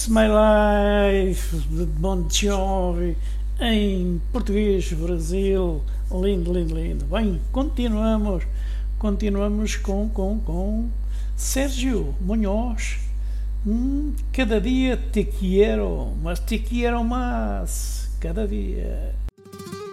My Life de Bon Jovi em português, Brasil. Lindo, lindo, lindo. Bem, continuamos com Sérgio Munhoz. Cada dia te quiero, mas te quiero más cada dia.